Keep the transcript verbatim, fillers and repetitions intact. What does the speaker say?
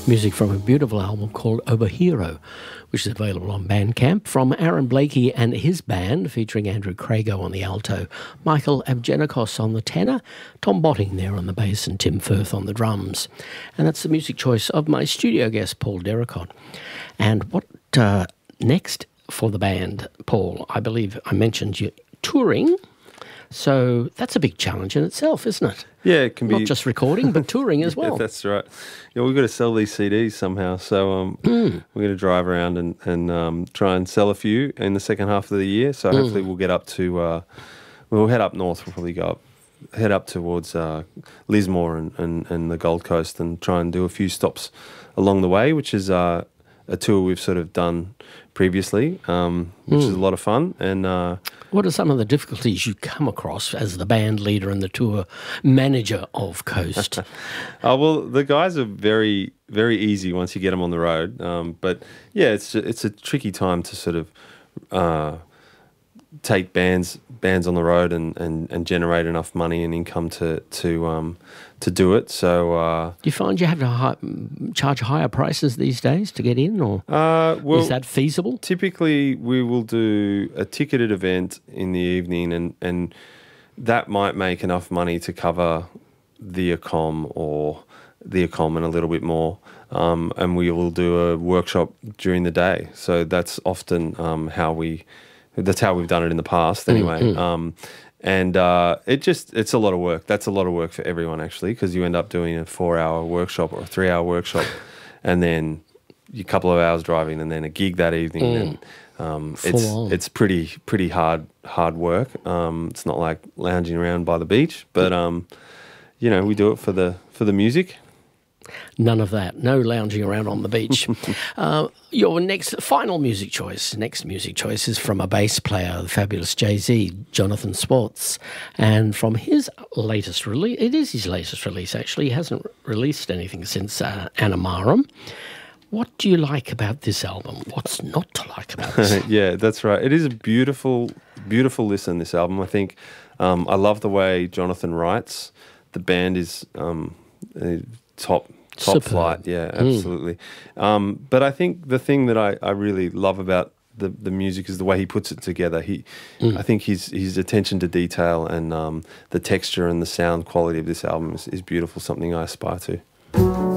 Music from a beautiful album called Overhero, which is available on Bandcamp, from Aaron Blakey and his band, featuring Andrew Crago on the alto, Michael Abgenikos on the tenor, Tom Botting there on the bass, and Tim Firth on the drums. And that's the music choice of my studio guest, Paul Derricott. And what uh, next for the band, Paul? I believe I mentioned you touring. So that's a big challenge in itself, isn't it? Yeah, it can be. Not just recording, but touring as well. Yeah, that's right. Yeah, we've got to sell these C Ds somehow. So um, mm. we're going to drive around and, and um, try and sell a few in the second half of the year. So mm. hopefully we'll get up to, uh, we'll head up north. We'll probably go up, head up towards uh, Lismore and, and, and the Gold Coast and try and do a few stops along the way, which is uh, a tour we've sort of done previously, um, which mm. is a lot of fun. And uh, what are some of the difficulties you come across as the band leader and the tour manager of Coast? Oh, well, the guys are very, very easy once you get them on the road. Um, but yeah, it's a, it's a tricky time to sort of uh, take bands bands on the road and, and, and generate enough money and income to to um, to do it. So, uh, do you find you have to hi charge higher prices these days to get in, or uh, well, is that feasible? Typically, we will do a ticketed event in the evening, and and that might make enough money to cover the accom or the accom and a little bit more. Um, and we will do a workshop during the day. So that's often um, how we. That's how we've done it in the past, anyway. Mm-hmm. um, and uh, it just, it's a lot of work. That's a lot of work for everyone, actually, because you end up doing a four-hour workshop or a three-hour workshop and then a couple of hours driving and then a gig that evening. Mm. And um, it's on. it's pretty pretty hard hard work. Um, it's not like lounging around by the beach, but um, you know, we do it for the for the music. None of that. No lounging around on the beach. uh, your next, final music choice, next music choice is from a bass player, the fabulous Jay-Z, Jonathan Swartz. And from his latest release, it is his latest release actually, he hasn't released anything since uh, Anamarum. What do you like about this album? What's not to like about this? Yeah, that's right. It is a beautiful, beautiful listen, this album. I think um, I love the way Jonathan writes. The band is um, uh, top top Superb. flight, yeah, absolutely. Mm. Um, but I think the thing that I, I really love about the, the music is the way he puts it together. He, mm. I think his his attention to detail and um, the texture and the sound quality of this album is, is beautiful, something I aspire to.